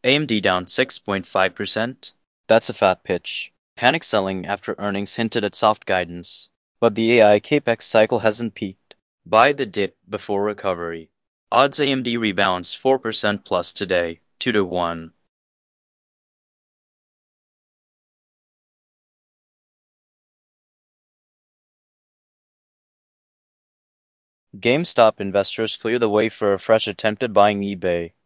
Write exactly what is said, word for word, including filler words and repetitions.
A M D down six point five percent. That's a fat pitch. Panic selling after earnings hinted at soft guidance. But the A I capex cycle hasn't peaked. Buy the dip before recovery. Odds A M D rebounds four percent plus today, two to one. GameStop investors clear the way for a fresh attempt at buying eBay.